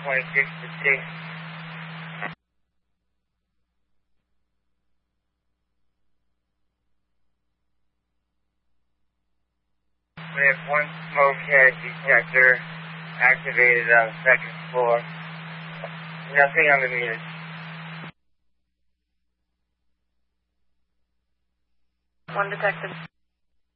26 to 6. We have one smoke head detector activated on the second floor. Nothing on the meters. One detected.